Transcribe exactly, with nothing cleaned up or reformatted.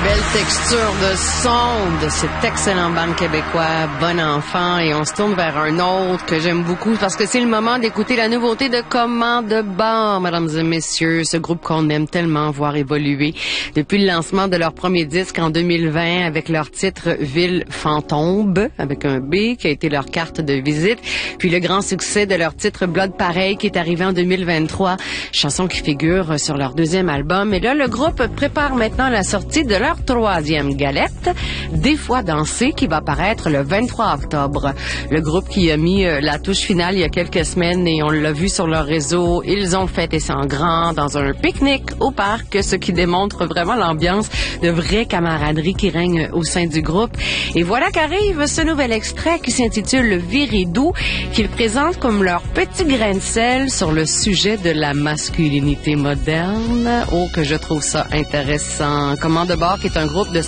Belle texture de son de cet excellent band québécois Bon Enfant, et on se tourne vers un autre que j'aime beaucoup parce que c'est le moment d'écouter la nouveauté de Comment de bord, mesdames et messieurs, ce groupe qu'on aime tellement voir évoluer depuis le lancement de leur premier disque en deux mille vingt avec leur titre Ville Fantôme avec un B qui a été leur carte de visite, puis le grand succès de leur titre Blood Pareil qui est arrivé en deux mille vingt-trois, chanson qui figure sur leur deuxième album. Et là, le groupe prépare maintenant la sortie de leur troisième galette, Des fois dansé, qui va paraître le vingt-trois octobre. Le groupe qui a mis euh, la touche finale il y a quelques semaines, et on l'a vu sur leur réseau, ils ont fêté ça en grand dans un pique-nique au parc, ce qui démontre vraiment l'ambiance de vraie camaraderie qui règne au sein du groupe. Et voilà qu'arrive ce nouvel extrait qui s'intitule Viridou, qu'ils présentent comme leur petit grain de sel sur le sujet de la masculinité moderne. Oh, que je trouve ça intéressant. Comment de bord, qui est un groupe de